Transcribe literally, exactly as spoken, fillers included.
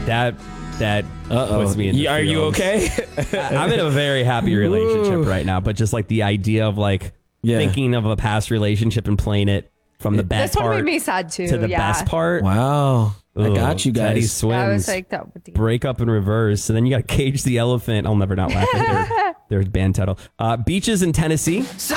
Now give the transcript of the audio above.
that that Uh-oh. puts me in the Are you feels. okay? I'm in a very happy relationship right now, but just like the idea of like Yeah. thinking of a past relationship and playing it from the bad This one part made me sad too. to the yeah. best part. Wow. I Ooh, got you Teddy guys. swims. I was like, that would be. Break up in reverse, and then you got to cage the elephant. I'll never not laugh at their, their band title. Uh, Beaches in Tennessee.